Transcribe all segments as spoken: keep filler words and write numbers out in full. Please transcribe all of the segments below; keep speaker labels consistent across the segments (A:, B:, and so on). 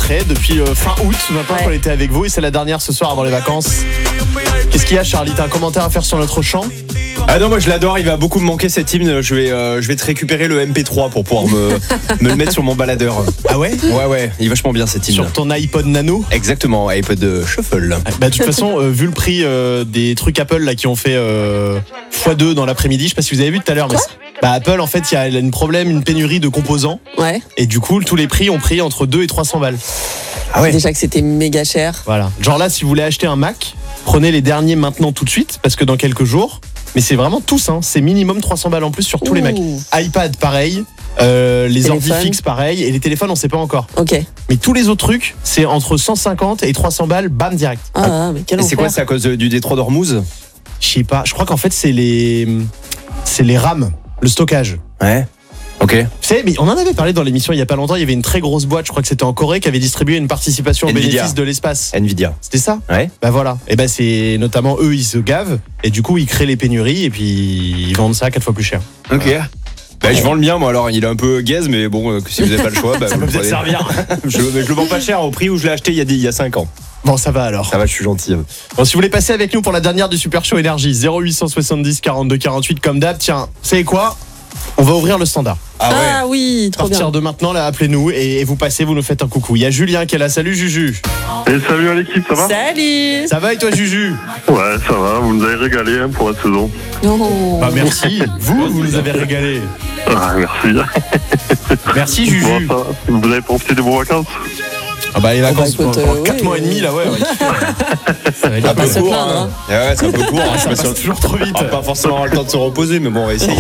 A: rentrée depuis euh, fin août, maintenant
B: Ouais.
A: qu'on était avec vous, et c'est la dernière ce soir avant les vacances. Qu'est-ce qu'il y a, Charlie? T'as un commentaire à faire sur notre chant?
C: Ah non, moi je l'adore, il va beaucoup me manquer cet hymne. Je vais, euh, je vais te récupérer le M P trois pour pouvoir me, me le mettre sur mon baladeur.
A: Ah ouais?
C: Ouais, ouais, il est vachement bien cet hymne.
A: Sur ton iPod Nano?
C: Exactement, iPod de Shuffle.
A: Bah, de toute façon, euh, vu le prix euh, des trucs Apple là qui ont fait euh, fois deux dans l'après-midi, je sais pas si vous avez vu tout à l'heure, mais
B: Quoi
A: c'est- bah, Apple en fait il y a un problème, une pénurie de composants,
B: Ouais.
A: et du coup tous les prix ont pris entre deux et trois cents balles.
C: Ah ouais.
B: Déjà que c'était méga cher.
A: Voilà. Genre là, si vous voulez acheter un Mac, prenez les derniers maintenant tout de suite, parce que dans quelques jours, mais c'est vraiment tous, hein, c'est minimum trois cents balles en plus sur tous les Macs.
B: Ouh.
A: iPad pareil, euh, les ordi
B: Téléphone.
A: fixes pareil, et les téléphones on sait pas encore.
B: Ok.
A: Mais tous les autres trucs, c'est entre cent cinquante et trois cents balles, bam direct.
B: Ah, mais quel
C: Et c'est quoi,
B: enfer.
C: c'est à cause de- du détroit d'Ormuz?
A: Je sais pas, je crois qu'en fait c'est les c'est les RAM, le stockage.
C: Ouais. Ok.
A: Vous savez, mais on en avait parlé dans l'émission il y a pas longtemps, il y avait une très grosse boîte, je crois que c'était en Corée, qui avait distribué une participation au
C: Nvidia.
A: bénéfice de l'espace.
C: Nvidia.
A: C'était ça?
C: Ouais.
A: Bah voilà. Et ben c'est notamment eux, ils se gavent, et du coup ils créent les pénuries, et puis ils vendent ça quatre fois plus cher.
C: Ok. Bah, je vends le mien, moi alors il est un peu gaze, mais bon, euh, si vous n'avez pas le choix, bah,
A: Ça
C: vous
A: peut
C: le
A: peut-être
C: prenez.
A: servir.
C: je, mais je le vends pas cher au prix où je l'ai acheté il y a, des- il y a cinq ans.
A: Bon, ça va alors.
C: Ça va, je suis gentil.
A: Bon, si vous voulez passer avec nous pour la dernière du Super Show Énergie, zéro huit cent soixante-dix quarante-deux quarante-huit comme d'hab. Tiens, vous savez quoi? On va ouvrir le standard.
C: Ah ouais.
B: Ah oui,
A: À
B: trop
A: partir
B: bien.
A: de maintenant, là, appelez-nous et, et vous passez, vous nous faites un coucou. Il y a Julien qui est là. Salut Juju.
D: Et salut à l'équipe, ça va?
B: Salut.
A: Ça va et toi Juju?
D: Ouais, ça va, vous nous avez régalé hein, pour la saison.
B: Oh.
A: Bah merci. Vous, vous nous avez régalé.
D: Ah, merci.
A: Merci
D: Bon,
A: Juju.
D: ça va. Vous avez profité de vos vacances?
A: Ah bah les vacances
B: bah, écoute,
A: pendant
B: euh,
A: quatre
B: oui,
A: mois et demi là, ouais. ouais. Ça va être
C: Un
A: un
C: peu
A: peu
B: se
C: court,
B: plaindre,
C: hein.
B: hein.
C: Ouais, ouais, c'est un peu court. hein. Je
A: Ça
C: me suis-
A: passe toujours trop vite.
C: On va pas forcément avoir le temps de se reposer, mais bon, on va essayer.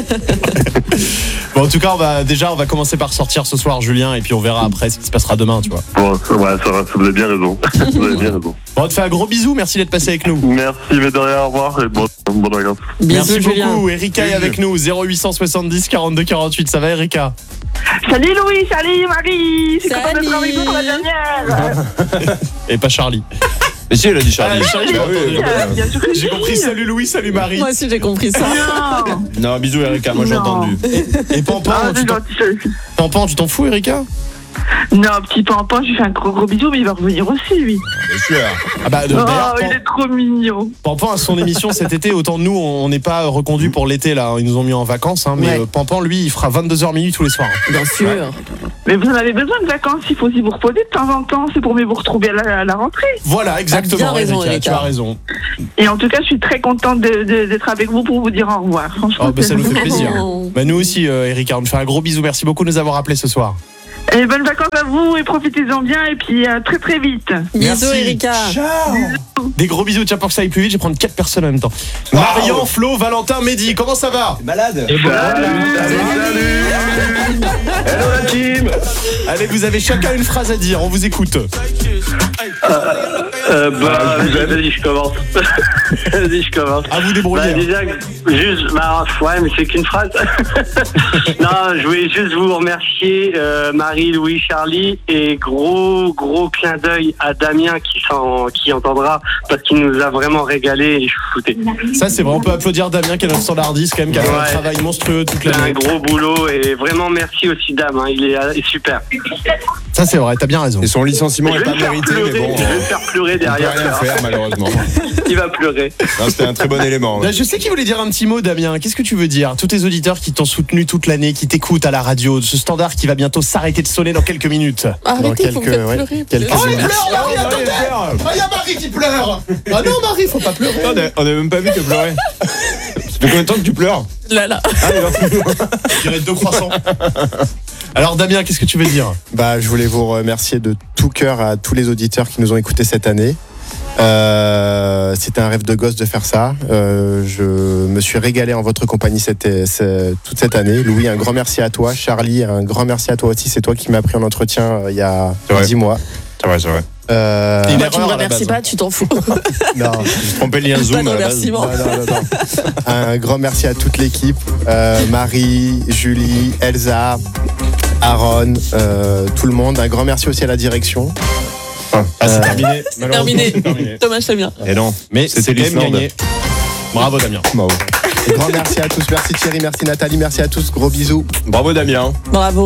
A: Bon, en tout cas, on va déjà, on va commencer par sortir ce soir, Julien, et puis on verra après ce qui se passera demain, tu vois.
D: Bon, ça, ouais, ça va, vous avez bien raison. Vous avez bien raison.
A: Bon, on te fait un gros bisou. Merci d'être passé avec nous.
D: Merci, mais de rien, au revoir et bon, bonne vacances.
B: Bisous,
A: Merci
B: Julien.
A: beaucoup. Erika est avec nous. zéro huit cent soixante-dix quarante-deux quarante-huit. Ça va, Erika?
E: Salut Louis, salut Marie, c'est content
B: Salut.
E: d'être avec vous pour la dernière.
A: Et pas Charlie.
C: Mais si, elle a dit Charlie.
A: Ah, Charlie,
C: Bah oui,
A: j'ai
C: bah
E: Euh,
C: oui.
E: bien sûr que
A: J'ai
E: si.
A: compris. Salut Louis, salut Marie.
B: Moi aussi j'ai compris ça.
E: Non,
C: Non, bisous Erika, moi j'ai
E: Non.
C: entendu.
A: Et Pampan,
E: ah,
A: tu
E: c'est
A: t'en,
E: gentil.
A: Pampan, tu t'en fous, Erika?
E: Non, petit Pampan, je lui fais un gros gros bisou, mais il va revenir aussi, lui.
C: Bien sûr.
A: Ah bah,
E: Oh,
A: d'ailleurs,
E: il est trop mignon.
A: Pampan a son émission cet été. Autant nous, on n'est pas reconduit pour l'été là. Ils nous ont mis en vacances, hein, mais
B: Ouais.
A: euh, Pampan, lui, il fera vingt-deux heures minuit tous les soirs.
B: Bien sûr.
E: Mais vous en avez besoin de vacances, il faut aussi vous reposer de temps en temps, c'est pour mieux vous retrouver à la, à la rentrée.
A: Voilà, exactement.
B: bien raison,
A: Erika,
B: Erika.
A: tu as raison.
E: Et en tout cas, je suis très contente de- de- d'être avec vous pour vous dire au revoir. Franchement,
A: Oh, bah, ça nous fait plaisir.
B: Oh.
A: Bah, nous aussi, euh, Erika, on te fait un gros bisou. Merci beaucoup de nous avoir appelés ce soir.
E: Et bonnes vacances à vous, et profitez-en bien, et puis à très très vite.
B: Bisous,
A: Merci.
B: Erika.
A: Des gros bisous. Tiens, pour que ça aille plus vite, je vais prendre quatre personnes en même temps. Marion, Flo, Valentin, Mehdi, comment ça va?
C: Malade.
D: Hello la team.
A: Allez, vous avez chacun une phrase à dire. On vous écoute.
F: Euh, bah, vas-y, je commence. Vas-y, je commence.
A: À vous
F: Bah,
A: débrouiller.
F: déjà, juste, bah, ouais, mais c'est qu'une phrase. Non, je voulais juste vous remercier, euh, Marie, Louis, Charlie, et gros, gros clin d'œil à Damien qui, s'en, qui entendra, parce qu'il nous a vraiment régalé et je foutais.
A: Ça, c'est vrai. On peut applaudir Damien, qui est notre standardiste, quand même, qui a fait un
F: Ouais.
A: travail monstrueux toute
F: C'est un
A: l'année.
F: gros boulot et vraiment merci aussi Dame, hein, il est euh, super.
A: Ça, c'est vrai. T'as bien raison.
C: Et son licenciement
F: Je
C: est
F: vais
C: pas
F: le faire
C: mérité,
F: pleurer,
C: mais bon.
F: je vais le faire pleurer
C: On peut
F: derrière.
C: rien faire, malheureusement.
F: Il va pleurer.
C: Non, c'était un très bon élément.
A: Bah, je sais qu'il voulait dire un petit mot, Damien. Qu'est-ce que tu veux dire? Tous tes auditeurs qui t'ont soutenu toute l'année, qui t'écoutent à la radio, ce standard qui va bientôt s'arrêter de sonner dans quelques minutes.
B: Arrêtez, vous me faites
A: ouais,
B: pleurer.
A: quelques
B: Oh,
A: minutes.
C: Marie, attendez.
A: Ah, il y a Marie qui pleure. Ah non, Marie, faut pas pleurer.
C: On a- on a même pas vu que pleurer. Ça fait combien de temps que tu pleures?
B: Là, là.
A: Je dirais deux croissants. Alors, Damien, qu'est-ce que tu veux dire?
G: Bah, je voulais vous remercier de tout cœur à tous les auditeurs qui nous ont écoutés cette année. Euh, c'était un rêve de gosse de faire ça. Euh, je me suis régalé en votre compagnie cette, cette- toute cette année. Louis, un grand merci à toi. Charlie, un grand merci à toi aussi. C'est toi qui m'as pris en entretien euh, il y a
C: C'est vrai.
G: dix mois.
C: C'est vrai, c'est vrai.
G: Euh,
A: Une
B: Moi, tu me
A: erreur à la
B: remercies
A: base,
B: pas, tu t'en fous.
G: non,
C: Je trompais le lien
B: Pas
C: Zoom
B: de
C: à la base.
B: remerciements.
G: non, non, non, non. Un grand merci à toute l'équipe. Euh, Marie, Julie, Elsa, Aaron, euh, tout le monde. Un grand merci aussi à la direction.
A: Ah, c'est
G: Euh,
A: terminé.
B: Terminé.
A: Terminé.
B: Dommage, c'est bien.
C: Et non,
A: Mais
C: C'était
A: c'est quand même
C: l'Islande.
A: gagné. Bravo, Damien.
C: bravo.
G: Et grand merci à tous. Merci Thierry, merci Nathalie, merci à tous. Gros bisous.
C: Bravo Damien.
B: Bravo.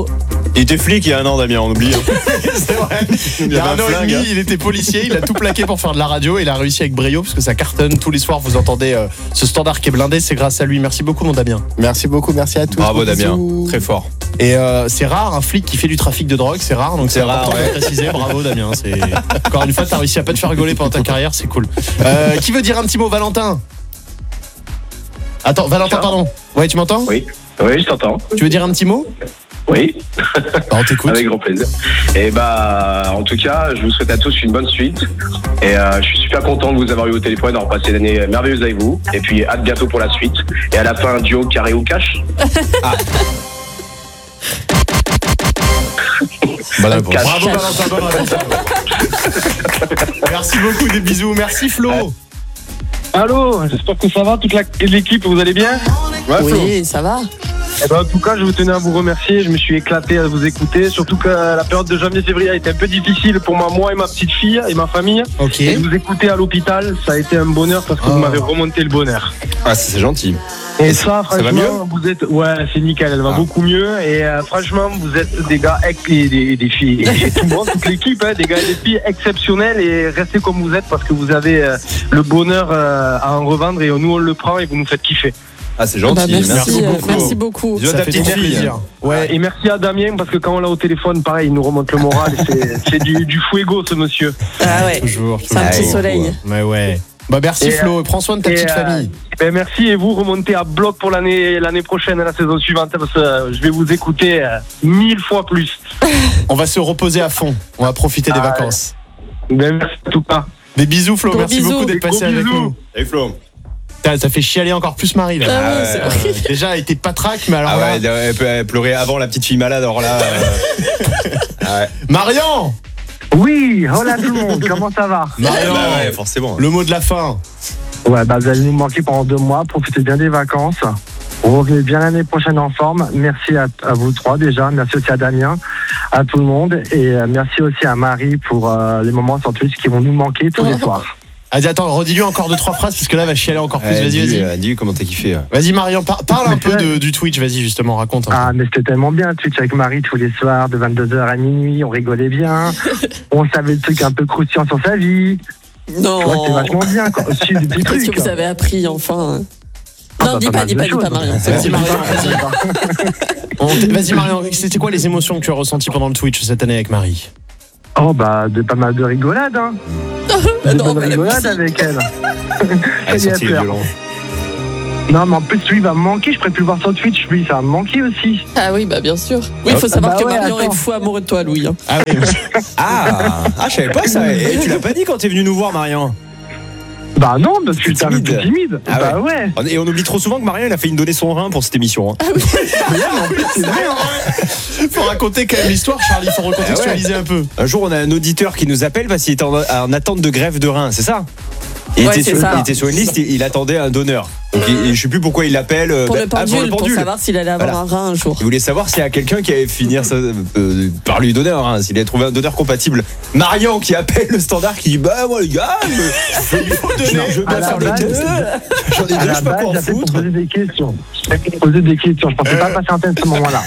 C: Il était flic il y a un an, Damien, on oublie.
A: C'est vrai. Il y a un an et demi, il était policier, il a tout plaqué pour faire de la radio et il a réussi avec brio parce que ça cartonne. Tous les soirs, vous entendez euh, ce standard qui est blindé, c'est grâce à lui. Merci beaucoup, mon Damien.
G: Merci beaucoup, merci à tous.
C: Bravo, Damien.
G: Bisous.
C: Très fort.
A: Et euh, c'est rare, un flic qui fait du trafic de drogue, c'est rare, donc c'est,
C: C'est rare,
A: important
C: ouais.
A: de préciser. Bravo, Damien. C'est... Encore une fois, t'as réussi à pas te faire rigoler pendant ta carrière, c'est cool. Euh, qui veut dire un petit mot, Valentin? Attends, Valentin, pardon. Ouais, tu m'entends?
H: Oui, oui, je t'entends.
A: Tu veux dire un petit mot?
H: Oui,
A: Bah, on t'écoute.
H: avec grand plaisir. Et bah, en tout cas, je vous souhaite à tous une bonne suite. Et euh, je suis super content de vous avoir eu au téléphone, d'avoir passé une année merveilleuse avec vous. Et puis, hâte bientôt pour la suite. Et à la fin, un duo carré ou cash.
C: Bonne réponse.
H: Cash.
A: Bravo, Valentin, bonne réponse. Merci beaucoup, des bisous. Merci, Flo.
I: Allô, j'espère que ça va, toute la- l'équipe, vous allez bien?
H: Ouais, Flo.
B: Oui, ça va.
I: Eh ben, en tout cas, je vous tenais à vous remercier, je me suis éclaté à vous écouter, surtout que la période de janvier-février a été un peu difficile pour moi, moi et ma petite fille et ma famille.
A: Ok.
I: Et de vous écouter à l'hôpital, ça a été un bonheur parce que
A: Oh.
I: vous m'avez remonté le bonheur.
C: Ah, c'est gentil.
I: Et
C: Et
I: ça,
C: ça va
I: franchement, vous êtes, ouais, c'est nickel, elle va
C: Ah.
I: beaucoup mieux. Et euh, franchement, vous êtes des gars ex- et des, des filles, et tout le monde, toute l'équipe, hein, des gars et des filles exceptionnels. Et restez comme vous êtes parce que vous avez euh, le bonheur euh, à en revendre et nous on le prend et vous nous faites kiffer.
C: Ah, c'est gentil.
B: Bah, merci,
C: Merci
B: euh,
C: beaucoup.
B: merci beaucoup.
C: Bisous à
A: Ça
C: ta
A: fait
C: petite
A: trop
C: fille.
A: plaisir. Ouais.
I: Et merci à Damien parce que quand on l'a au téléphone, pareil, il nous remonte le moral. et c'est, c'est du, du fuego ce monsieur.
B: Ah ouais.
A: Toujours,
B: C'est un
A: toujours.
B: petit
C: Ouais,
B: soleil.
A: Mais ouais. Bah merci
I: Et,
A: Flo, prends soin de ta
I: et,
A: petite
I: euh,
A: famille.
I: Ben merci et vous remontez à bloc pour l'année l'année prochaine, la saison suivante, parce que euh, je vais vous écouter euh, mille fois plus.
A: On va se reposer à fond. On va profiter des
I: Ah,
A: vacances.
I: Ben merci en tout cas.
A: Des bisous Flo,
B: Gros
A: merci
B: bisous.
A: beaucoup d'être
I: Gros
A: passé avec
I: bisous.
A: nous.
C: Hey Flo.
A: Putain, ça fait chialer encore plus Marie là.
B: Ah ouais,
C: ouais,
B: c'est
C: ouais.
B: vrai.
A: Déjà elle était patraque, mais alors
C: Ah
A: là...
C: ouais, elle peut- elle pleurait avant la petite fille malade, alors là. euh, ah ouais.
A: Marion.
I: Oui, hola tout le monde, comment ça va?
A: Marion,
C: Bah ouais, forcément.
A: le mot de la fin.
I: Ouais, bah vous allez nous manquer pendant deux mois, profitez bien des vacances. Revenez bien l'année prochaine en forme. Merci à, à vous trois déjà, merci aussi à Damien, à tout le monde et euh, merci aussi à Marie pour euh, les moments sur Twitch qui vont nous manquer tous les soirs.
A: Vas-y, attends, redis-lui encore deux trois phrases parce que là elle va chialer encore plus.
C: Ouais,
A: Vas-y,
C: dis-lui,
A: vas-y.
C: euh, dis-lui comment t'as kiffé. euh.
A: Vas-y Marion, par- parle un
I: Mais
A: peu
I: c'est-
A: de, du Twitch, vas-y justement, raconte. un
I: Ah, mais c'était tellement bien, Twitch avec Marie tous les soirs, de vingt-deux heures à minuit, on rigolait bien, on savait le truc un peu croustillant sur sa vie.
B: Non.
I: Tu vois, c'est vachement bien, quoi. Aussi, des petits
B: Qu'est-ce
I: trucs.
B: que vous avez appris enfin?
I: Ah,
B: Non,
I: bah,
B: dis
I: pas
B: pas,
I: mal
B: dis
I: de
B: pas, dis pas,
I: choses.
B: Marion.
A: peu. Vas-y Marion, vas-y.
I: D'accord.
A: On t- Vas-y Marion, c'était quoi les émotions que tu as ressenties pendant le Twitch cette année avec Marie?
I: Oh, bah, de pas mal de rigolades, hein. De
B: Non,
I: bonnes
B: mais
I: rigolades
B: merci.
I: avec elle.
C: Elle a
I: Elle y a
C: sorti les
I: peur.
C: violons.
I: Non, mais en plus, lui, il va me manquer. Je pourrais plus le voir sur Twitch. Lui, ça va me manquer aussi.
B: Ah oui, bah bien sûr. Oui, il faut savoir
I: bah
B: que
I: ouais,
B: Marion
I: attends.
B: est fou amoureux de toi, Louis. hein.
A: Ah oui,
C: Ah, ah, je savais pas ça. Et tu l'as pas dit quand t'es venu nous voir, Marion.
I: Bah non, parce que
C: T'es
I: j'étais un peu
C: timide.
I: timide.
C: Ah
I: bah ouais.
C: Et on oublie trop souvent que Marion, elle a failli nous donner son rein pour cette émission. hein.
I: Mais là, mais en plus, c'est vrai, hein.
A: faut raconter quand même l'histoire Charlie, faut recontextualiser un peu.
C: Un jour, on a un auditeur qui nous appelle parce qu'il était en, en attente de greffe de rein, c'est ça? Il,
B: Ouais,
C: était
B: c'est
C: sur,
B: ça.
C: il était sur une liste, il, il attendait un donneur. Donc, il- je sais plus pourquoi il l'appelle. euh,
B: Pour le
C: bah, ah,
B: pendule, pour savoir s'il allait avoir
C: Voilà.
B: un rein un jour.
C: Il voulait savoir s'il y a quelqu'un qui allait finir ça, euh, par lui donner un rein, s'il allait trouver un donneur compatible. Marion qui appelle le standard qui dit bah moi les gars, je, je, je, je
I: À
C: dois
I: la
C: faire le
I: base,
C: test. J'en ai
I: À
C: deux,
I: la
C: je sais pas
I: base,
C: quoi en
I: j'appelais pour
C: foutre.
I: poser des questions. J'appelais pour poser des questions. Je pensais pas passer un thème à ce moment-là.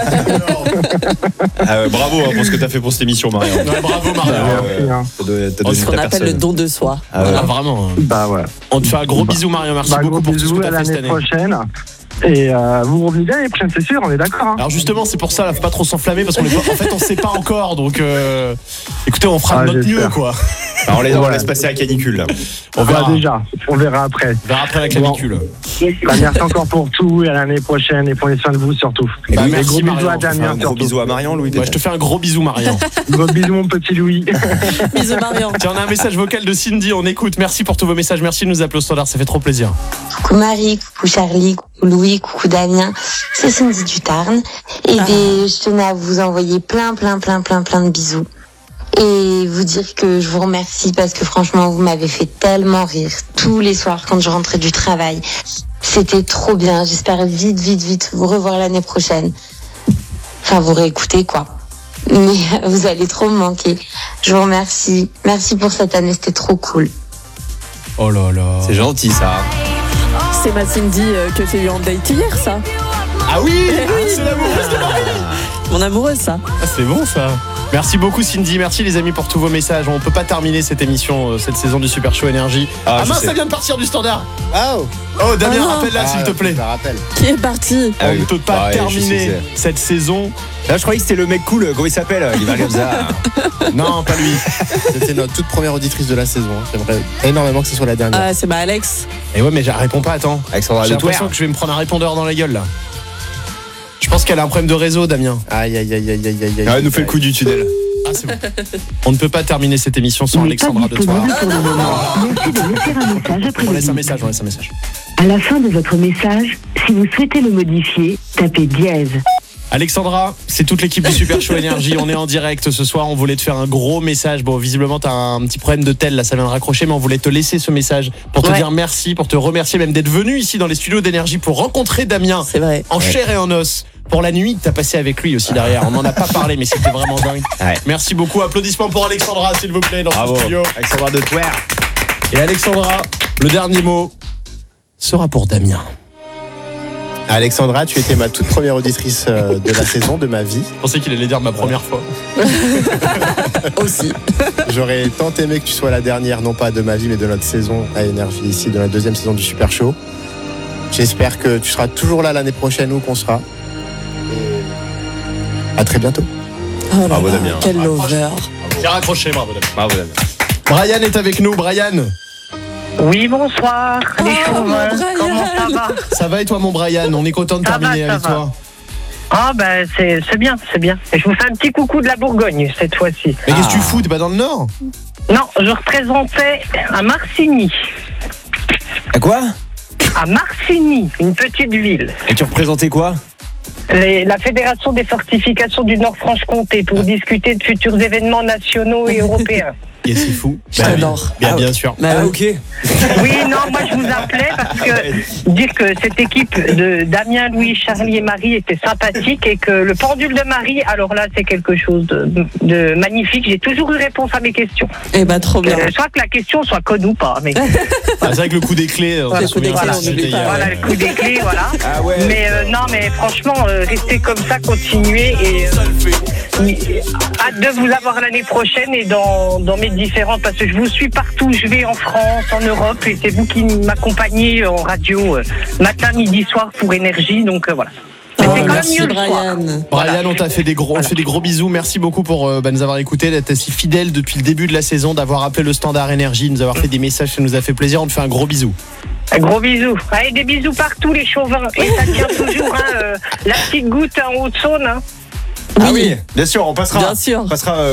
C: Ah ouais, bravo hein, pour ce que t'as fait pour cette émission, Marion.
A: Ouais, bravo Marion.
C: Ah,
I: Merci, hein.
C: T'as donné- t'as
A: On
C: donné
B: Ce
C: ta
B: qu'on appelle le
C: personne.
B: don de soi.
C: Ah ouais.
A: Ah, vraiment.
I: Bah ouais.
A: On te fait un gros bisou Marion, merci
I: Bah,
A: beaucoup
I: gros
A: pour tout ce
I: bisous
A: que
I: à
A: t'as fait cette
I: l'année
A: année.
I: prochaine. Et euh, vous revenez bien l'année prochaine, c'est sûr, on est d'accord. Hein.
A: Alors justement, c'est pour ça, là, faut pas trop s'enflammer parce qu'on est pas, en fait, on sait pas encore. Donc, euh, écoutez, on fera
I: Ah,
A: de notre
I: j'espère.
A: mieux, quoi.
C: Alors, on laisse, on
I: Ouais.
C: laisse passer la canicule là.
A: On
I: Bah,
A: verra.
I: déjà, on verra après.
A: On verra après la clavicule.
I: Bah, merci encore pour tout et à l'année prochaine et prenez soin de vous surtout.
C: Et
A: Bah,
C: Louis,
A: merci,
I: gros bisous
A: Marion.
I: à
A: Je te fais
I: Damien
C: un gros
I: surtout.
C: bisou à Marion, Louis.
A: Ouais, je te fais un gros bisou, Marion.
I: Gros bisous mon petit Louis.
B: Bisous, Marion.
A: Tiens, on a un message vocal de Cindy, on écoute. Merci pour tous vos messages, merci de nous appeler au standard, ça fait trop plaisir.
J: Coucou Marie, coucou Charlie, coucou Louis, coucou Damien, c'est Cindy du Tarn. Et
B: Ah.
J: bien, je tenais à vous envoyer plein, plein, plein, plein, plein de bisous. Et vous dire que je vous remercie parce que franchement, vous m'avez fait tellement rire tous les soirs quand je rentrais du travail. C'était trop bien. J'espère vite, vite, vite vous revoir l'année prochaine. Enfin, vous réécouter, quoi. Mais vous allez trop me manquer. Je vous remercie. Merci pour cette année, c'était trop cool.
A: Oh là là.
C: C'est gentil ça.
B: C'est ma Cindy euh, que j'ai eu en date hier, ça.
A: Ah oui, c'est l'amour.
B: Mon amoureuse, ça.
A: Ah, c'est bon ça. Merci beaucoup Cindy, merci les amis pour tous vos messages. On peut pas terminer cette émission, euh, cette saison du Super Show Énergie.
C: Ah,
A: Ah,
C: je
A: mince,
C: sais.
A: ça vient de partir du standard.
G: Oh,
A: Oh Damien,
B: Ah non.
A: rappelle-la s'il te plaît.
G: Je la rappelle.
B: Qui est parti?
C: Ah
A: On
C: oui.
A: ne peut pas
C: Ah ouais, je
A: terminer
C: sais,
A: cette saison.
C: Là, je croyais que c'était le mec cool. Comment il s'appelle? Il va comme ça.
A: Non, pas lui.
G: C'était notre toute première auditrice de la saison. hein. J'aimerais énormément que ce soit la dernière.
B: Ah, c'est ma Alex.
A: Et ouais, mais je réponds pas, attends.
C: Alexandra
A: J'ai
C: de
A: l'impression
C: Touer.
A: que je vais me prendre un répondeur dans la gueule là. Je pense qu'elle a un problème de réseau, Damien.
G: Aïe, aïe, aïe, aïe, aïe, aïe.
C: Ah, elle nous fait le coup du tunnel.
A: Ah, c'est bon. On ne peut pas terminer cette émission sans
K: Il n'est
A: Alexandra
K: pas
A: de Toir.
K: disponible pour le moment. Merci de laisser un message après
A: On
K: le
A: laisse un
K: bip.
A: message, on laisse un message.
K: À la fin de votre message, si vous souhaitez le modifier, tapez dièse.
A: Alexandra, c'est toute l'équipe du Super Show Énergie. On est en direct ce soir. On voulait te faire un gros message. Bon, visiblement, t'as un petit problème de tel, là, ça vient de raccrocher, mais on voulait te laisser ce message pour te
B: Ouais.
A: dire merci, pour te remercier même d'être venu ici dans les studios d'Énergie pour rencontrer Damien
B: C'est vrai.
A: en chair et en os. Pour la nuit que t'as passé avec lui aussi derrière. On n'en a pas parlé, mais c'était vraiment dingue.
C: Ouais.
A: Merci beaucoup. Applaudissements pour Alexandra, s'il vous plaît, dans
C: Bravo.
A: ce studio.
C: Alexandra de Touer.
A: Et Alexandra, le dernier mot sera pour Damien.
G: Alexandra, tu étais ma toute première auditrice euh, de la saison, de ma vie.
A: Je pensais qu'il allait dire ma première fois.
B: Aussi.
G: J'aurais tant aimé que tu sois la dernière, non pas de ma vie, mais de notre saison à Énergie ici, de la deuxième saison du Super Show. J'espère que tu seras toujours là l'année prochaine où qu'on sera. Et à très bientôt.
B: Oh là
C: Bravo,
B: là,
C: Damien.
B: quel
A: Bravo.
B: lover.
A: J'ai raccroché, bravo Damien.
C: Bravo, Damien.
A: Brian est avec nous. Brian,
F: Oui, bonsoir, les
B: Oh,
F: chauvins.
B: mon Brian.
F: Comment ça va?
A: ça va et toi mon Brian? On est content de
F: Ça va,
A: terminer
F: ça
A: avec
F: va.
A: toi.
F: Ah, ben, c'est c'est bien, c'est bien. Et je vous fais un petit coucou de la Bourgogne cette fois-ci.
A: Mais qu'est-ce que tu
C: Ah.
A: fous? T'es pas dans le Nord?
F: Non, je représentais à Marcigny.
C: À quoi?
F: À Marcigny, une petite ville.
C: Et tu représentais quoi?
F: Les- la Fédération des fortifications du Nord-Franche-Comté pour discuter de futurs événements nationaux et européens.
A: Et c'est fou.
B: Je t'adore.
A: Bien,
C: Ah ouais.
A: bien sûr.
B: Bah
C: Ah,
B: oui.
C: ok.
F: Oui, non, moi je vous appelais parce que dire que cette équipe de Damien, Louis, Charlie et Marie était sympathique et que le pendule de Marie, alors là, c'est quelque chose de, de magnifique. J'ai toujours eu réponse à mes questions.
B: Eh bah, trop bien.
F: Euh, soit que la question soit conne ou pas. Mais
A: Ah, c'est vrai que le coup des clés, on
B: Le
A: se
B: coup des
A: souvient,
B: clés,
A: ça,
B: on
A: c'était
B: n'oublie pas.
A: hier.
F: voilà, le coup des clés, voilà.
C: Ah ouais.
F: Mais euh, non, mais franchement, euh, restez comme ça, continuez et euh, hâte de vous avoir l'année prochaine et dans, dans mes différentes, parce que je vous suis partout, je vais en France, en Europe et c'est vous qui m'accompagnez en radio euh, matin, midi, soir pour Énergie, donc euh, voilà.
B: Oh,
F: Mais c'est quand même
B: merci,
F: mieux le soir.
B: Brian.
A: Brian,
F: Voilà.
A: on t'a fait des gros, on te fait des gros bisous. Merci beaucoup pour euh, bah, nous avoir écoutés, d'être si fidèle depuis le début de la saison, d'avoir appelé le Standard Énergie, de nous avoir fait des messages, ça nous a fait plaisir. On te fait un gros bisou.
F: Un gros bisou. Allez, des bisous partout les chauvins. Et ça tient toujours, hein, euh, la petite goutte en Haute-Saône. Hein.
C: Ah oui, bien sûr, on passera.
B: Bien sûr.
C: On passera euh,